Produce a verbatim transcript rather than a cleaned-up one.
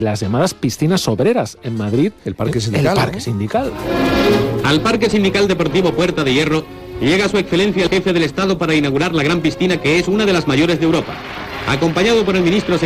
las llamadas piscinas obreras en Madrid. El Parque Sindical. El Parque ¿no? Sindical. Al Parque Sindical Deportivo Puerta de Hierro llega su excelencia el jefe del Estado para inaugurar la gran piscina que es una de las mayores de Europa. Acompañado por el ministro